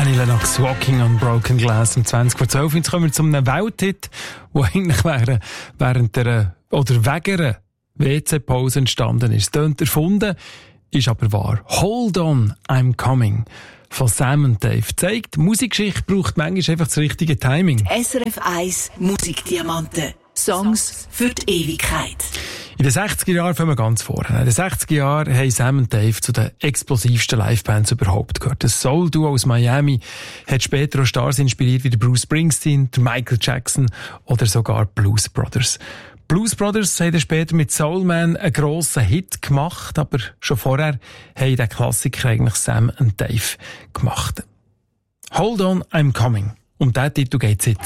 Annie Lennox, Walking on Broken Glass um 20:12. Jetzt kommen wir zu einem Welthit, der eigentlich während der oder wegen einer WC-Pause entstanden ist. Tönt erfunden, ist aber wahr. Hold on, I'm coming von Sam und Dave zeigt, Musikgeschichte braucht manchmal einfach das richtige Timing. SRF 1 Musikdiamanten. Songs für die Ewigkeit. In den 60er Jahren fangen wir ganz vorne. In den 60er Jahren haben Sam und Dave zu den explosivsten Livebands überhaupt gehört. Das Soul-Duo aus Miami hat später auch Stars inspiriert wie der Bruce Springsteen, der Michael Jackson oder sogar Blues Brothers. Blues Brothers haben später mit Soul Man einen grossen Hit gemacht, aber schon vorher haben den Klassiker eigentlich Sam und Dave gemacht. Hold on, I'm coming. Um diesen Titel geht's jetzt.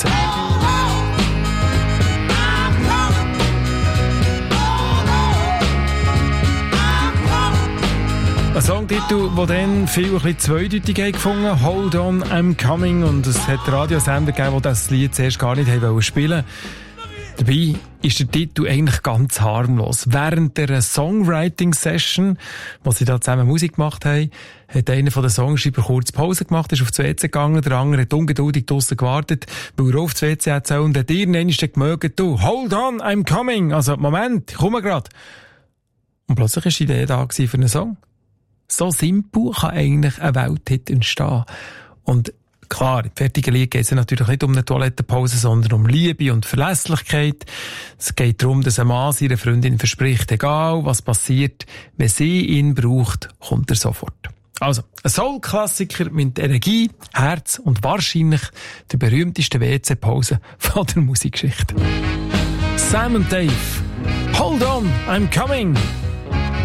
Ein Songtitel, der dann viel ein bisschen zweideutig gefunden hat. Hold on, I'm coming. Und es hat Radiosender gegeben, die das Lied zuerst gar nicht spielen wollten. Dabei ist der Titel eigentlich ganz harmlos. Während der Songwriting-Session, wo sie da zusammen Musik gemacht haben, hat einer von den Songschreiber kurz Pause gemacht, ist auf das WC gegangen, der andere hat ungeduldig draussen gewartet, weil er auf das WC hat und hat irgendwann gemerkt, du, hold on, I'm coming. Also, Moment, ich komme grad. Und plötzlich war die Idee da für einen Song. So simpel kann eigentlich ein Welthit entstehen. Und klar, im fertigen Lied geht es natürlich nicht um eine Toilettenpause, sondern um Liebe und Verlässlichkeit. Es geht darum, dass ein Mann seiner Freundin verspricht, egal was passiert, wenn sie ihn braucht, kommt er sofort. Also, ein Soul-Klassiker mit Energie, Herz und wahrscheinlich der berühmtesten WC-Pause von der Musikgeschichte. Sam und Dave, Hold on, I'm coming!